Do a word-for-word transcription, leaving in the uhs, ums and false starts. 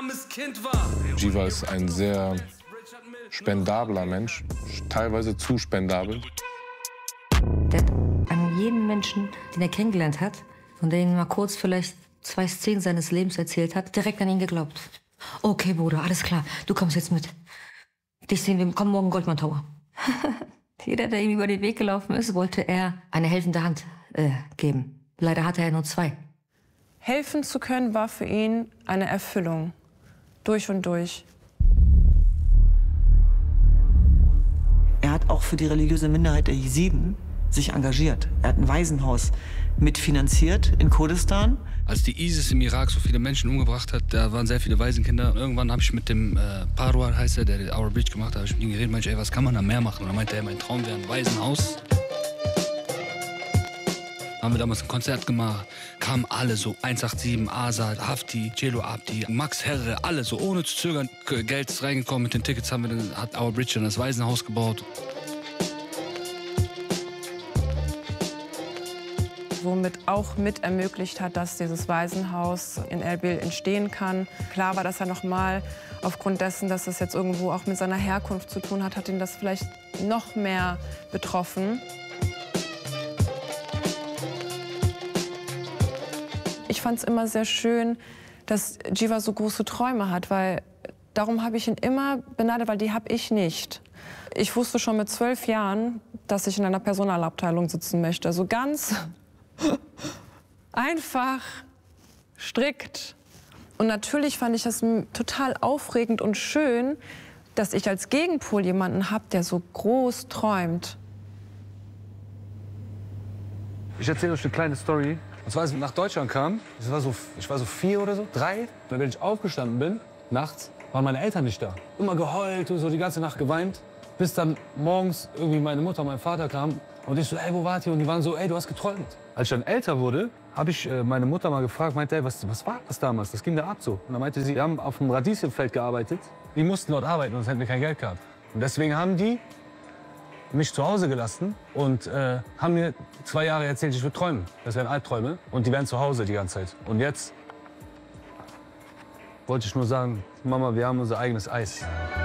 armes Kind war. Jiva ist ein sehr spendabler Mensch, teilweise zu spendabel. Der hat an jeden Menschen, den er kennengelernt hat und der ihm mal kurz vielleicht zwei Szenen seines Lebens erzählt hat, direkt an ihn geglaubt. Okay, Bruder, alles klar, du kommst jetzt mit. Dich sehen wir, komm morgen Goldman Tower. Jeder, der ihm über den Weg gelaufen ist, wollte er eine helfende Hand äh, geben. Leider hatte er nur zwei. Helfen zu können war für ihn eine Erfüllung. Durch und durch. Er hat auch für die religiöse Minderheit der Jesiden sich engagiert. Er hat ein Waisenhaus mitfinanziert in Kurdistan. Als die ISIS im Irak so viele Menschen umgebracht hat, da waren sehr viele Waisenkinder. Und irgendwann habe ich mit dem äh, Parwar, heißt er, der Our Bridge gemacht hat, habe ich mit ihm geredet, meinte, ey, was kann man da mehr machen? Und dann meinte er, mein Traum wäre ein Waisenhaus. Haben wir damals ein Konzert gemacht, kamen alle so, eins acht sieben, Azad, Hafti, Celo Abdi, Max Herre, alle so, ohne zu zögern. Geld ist reingekommen, mit den Tickets haben wir dann, hat Our Bridge dann das Waisenhaus gebaut. Womit auch mit ermöglicht hat, dass dieses Waisenhaus in Erbil entstehen kann. Klar war das ja noch mal aufgrund dessen, dass es jetzt irgendwo auch mit seiner Herkunft zu tun hat, hat ihn das vielleicht noch mehr betroffen. Ich fand es immer sehr schön, dass Jiva so große Träume hat, weil darum habe ich ihn immer beneidet, weil die habe ich nicht. Ich wusste schon mit zwölf Jahren, dass ich in einer Personalabteilung sitzen möchte. Also ganz einfach, strikt. Und natürlich fand ich das total aufregend und schön, dass ich als Gegenpol jemanden habe, der so groß träumt. Ich erzähle euch eine kleine Story. Und zwar, als ich nach Deutschland kam, ich war, so, ich war so vier oder so, drei. Wenn ich aufgestanden bin, nachts, waren meine Eltern nicht da. Immer geheult und so die ganze Nacht geweint. Bis dann morgens irgendwie meine Mutter und mein Vater kamen. Und ich so, ey, wo wart ihr? Und die waren so, ey, du hast geträumt. Als ich dann älter wurde, habe ich äh, meine Mutter mal gefragt, meinte, ey, was, was war das damals? Das ging da ab so. Und dann meinte sie, wir haben auf dem Radieschenfeld gearbeitet. Die mussten dort arbeiten, sonst hätten wir kein Geld gehabt. Und deswegen haben die mich zu Hause gelassen und äh, haben mir zwei Jahre erzählt, ich würde träumen. Das wären Albträume und die wären zu Hause die ganze Zeit. Und jetzt wollte ich nur sagen, Mama, wir haben unser eigenes Eis.